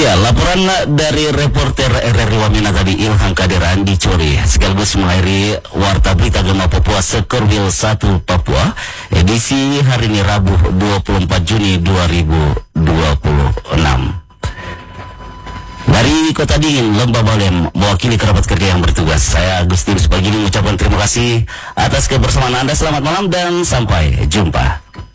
Ya, laporan dari reporter RRI Wamena tadi Ilham Kaderan di Cori sekaligus mengakhiri Warta Berita Gema Papua Sekorwil 1 Papua edisi hari ini Rabu 24 Juni 2026. Dari Kota Dingin, Lembah Balem, mewakili kerabat kerja yang bertugas, saya Agustinus Pagini mengucapkan terima kasih atas kebersamaan Anda. Selamat malam dan sampai jumpa.